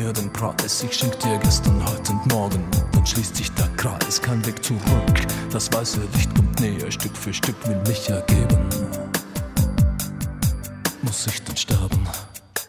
für den Preis. Ich schenk dir gestern, heute und morgen, dann schließt sich der Kreis. Kein Weg zurück, das weiße Licht kommt näher. Stück für Stück will mich ergeben. Muss ich denn sterben?